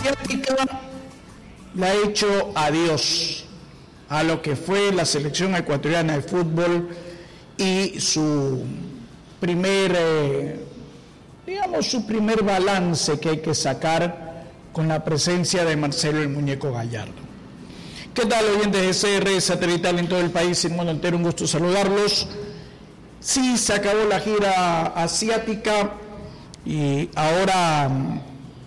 asiática le ha hecho adiós a lo que fue la selección ecuatoriana de fútbol y su primer balance que hay que sacar con la presencia de Marcelo el Muñeco Gallardo. ¿Qué tal, oyentes de CR Satelital en todo el país y el mundo entero? Un gusto saludarlos. Sí, se acabó la gira asiática y ahora